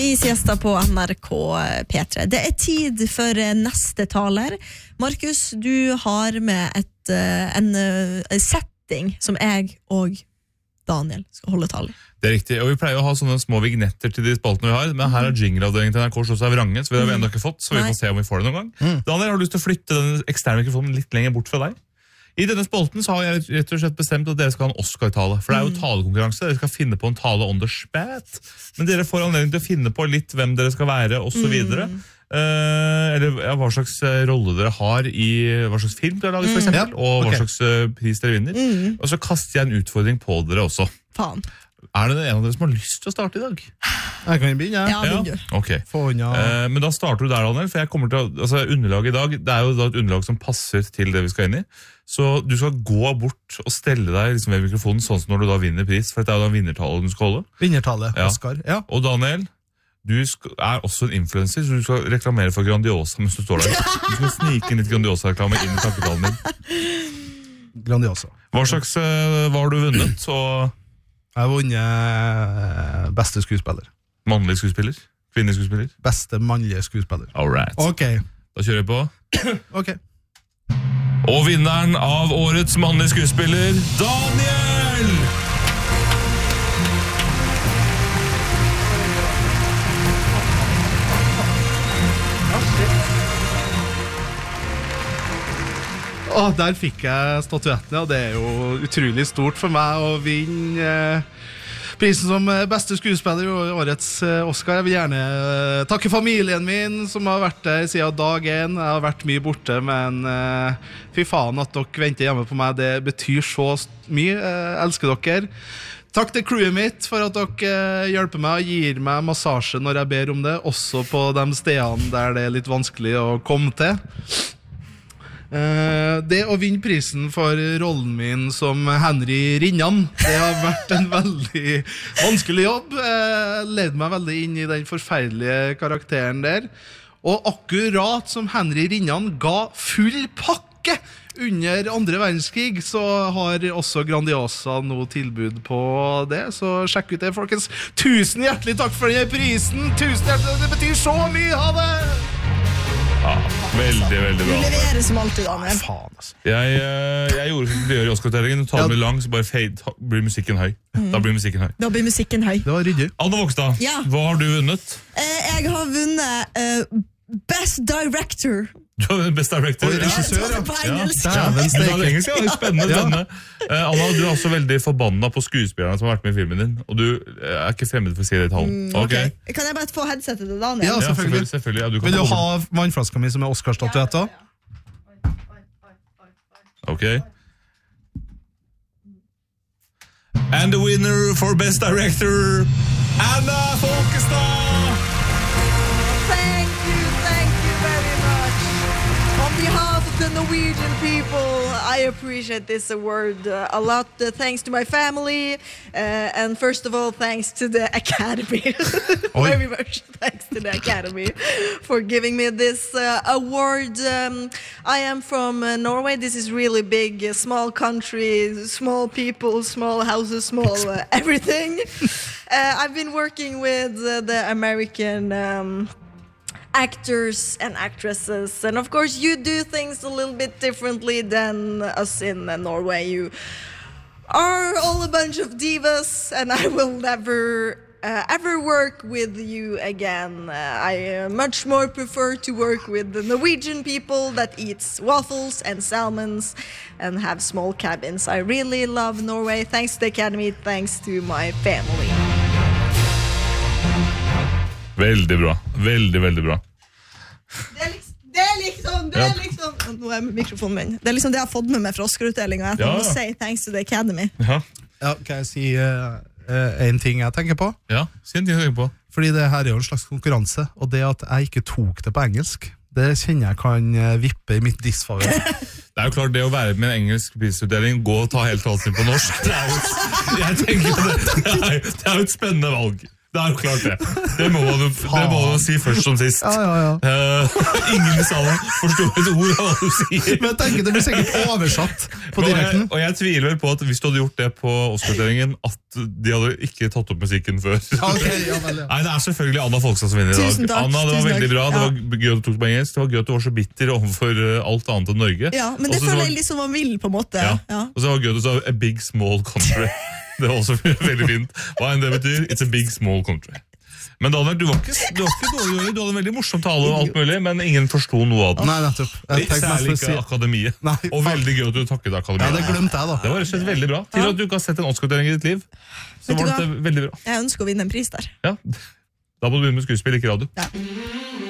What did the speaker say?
I siesta på NRK P3. Det tid for neste taler. Markus, du har med en setting som jeg og Daniel skal holde tale. Det riktig, og vi pleier å ha sånne små vignetter til de spaltene vi har, men her jingleavdelingen til NRK så er vranget, så vi har enda ikke fått, så vi får se om vi får det noen gang. Daniel, har du lyst til å flytte den eksterne mikrofonen litt lenger bort fra deg? I denne spalten så har jeg rett og slett bestemt at dere skal ha en Oscar-tale, for det er jo talekonkurranse, dere skal finne på en tale on the spot, men dere får anledning til å finne på litt hvem dere skal være, og så videre. Eller hva slags rolle dere har i hva slags film dere lager for eksempel, og hva slags pris dere vinner. Og så kaster jeg en utfordring på dere også. Faen. Er det en av dere som har lyst til å starte i dag? Jeg kan begynne, ja. Ja, ok. Men da starter du der, Daniel, for jeg kommer til å, altså underlaget i dag, det er jo da et underlag som passer til det vi skal inn i, så du skal gå bort og stelle deg liksom ved mikrofonen, sånn som når du da vinner pris, for dette er jo da vinnertale du skal holde. Vinnertale, Oscar, ja. Og Daniel, du er også en influencer, så du skal reklamere for Grandiosa mens du står der. Du skal snike inn litt Grandiosa-reklame inn i tanketalen din. Grandiosa. Hva har du vunnet, og... Jeg har vunnet beste skuespiller. Mannlig skuespiller? Kvinnelig skuespiller? Beste mannlige skuespiller. Alright. Ok. Da kjører jeg på. Ok. Og vinneren av årets mannlige skuespiller, Daniel! Der fikk jeg statuetten, og det er jo utrolig stort for meg å vinne prisen som beste skuespiller i årets Oscar. Jeg vil gjerne takke familien min som har vært der siden dag 1. Jeg har vært mye borte, men fy faen at dere venter hjemme på meg. Det betyr så mye. Jeg elsker dere. Takk til crewet mitt for at dere hjelper meg og gir meg massasje når jeg ber om det, også på de stedene der det er litt vanskelig å komme til. Det å vinne prisen for rollen min som Henry Rinnan, det har vært en veldig vanskelig jobb. Jeg ledde meg veldig inn i den forferdelige karakteren der. Og akkurat som Henry Rinnan ga full pakke under andre verdenskrig, så har også Grandiosa noe tilbud på det. Så sjekk ut det, folkens. Tusen hjertelig takk for denne prisen. Tusen hjertelig, det betyr så mye. Ha det! Ja, veldig, veldig bra. Du leverer som alltid, Daniel. Faen, altså. Jeg gjorde som du gjør i Oscar-tellingen. Du tar den lang, så bare blir musikken høy. Da blir musikken høy. Da blir musikken høy. Det var ryddig. Anna Vågstad, hva har du vunnet? Jeg har vunnet Best Director. Du har vunnet Best Director. Og regissør, ja. På engelsk. Ja, du har engelsk, ja. Det er spennende. Anna, du er også veldig forbannet på skuespillerne som har vært med i filmen din, og du er ikke fremmed for å si det i talen. Okay. Kan jeg bare få headsetet til Daniel? Ja, selvfølgelig. Ja, vil du ha vannflaska mi som er Oscar-statuetter? Ok. And the winner for Best Director, Anna Folkestad! Thank you very much. On behalf of the Norwegian people, I appreciate this award a lot. Thanks to my family, and first of all, thanks to the Academy. Very much thanks to the Academy for giving me this award. I am from Norway. This is really big, small country, small people, small houses, small everything. I've been working with the American actors and actresses, and of course you do things a little bit differently than us in Norway. You are all a bunch of divas, and I will never ever work with you again. I much more prefer to work with the Norwegian people that eats waffles and salmons and have small cabins. I really love Norway. Thanks to the Academy, thanks to my family. Veldig bra. Veldig bra. Det er liksom nå er mikrofonen min. Det er liksom det jeg har fått med meg fra Oscar-utdelingen, at jeg må si thanks to the Academy. Ja, kan jeg si en ting jeg tenker på? Ja, si en ting jeg tenker på. Fordi det her er jo en slags konkurranse, og det at jeg ikke tok det på engelsk, det kjenner jeg kan vippe i mitt disfavør. Det er jo klart, det å være med en engelsk prisutdeling, gå og ta helt talsen på norsk, jeg tenker det er jo et spennende valg. Det er jo klart det. Det må man si først som sist. Ingen i salen forstår et ord av hva du sier. Men jeg tenker det blir sikkert oversatt på direkten. Og jeg tviler vel på at hvis du hadde gjort det på Oscar-utdelingen, at de hadde ikke tatt opp musikken før. Nei, det er selvfølgelig Anna Folkestad som vinner i dag. Tusen takk. Anna, det var veldig bra. Det var gøy at du tok det på engelsk. Det var gøy at du var så bitter overfor alt annet enn Norge. Ja, men det føler jeg liksom man vil på en måte. Og så var det gøy at du sa a big small country. Det var også veldig fint. Hva enn det betyr, it's a big small country. Men Daniel, du var ikke dårlig. Du hadde en veldig morsom tale og alt mulig, men ingen forstod noe av det. Nei, nettopp. Særlig ikke Akademiet. Og veldig gøy at du takket Akademiet. Ja, det glemte jeg da. Det var rett og slett veldig bra. Til at du ikke har sett en Oscar-utdeling i ditt liv, så var det veldig bra. Jeg ønsker å vinne en pris der. Ja, da må du begynne med skuespill, ikke radio. Ja.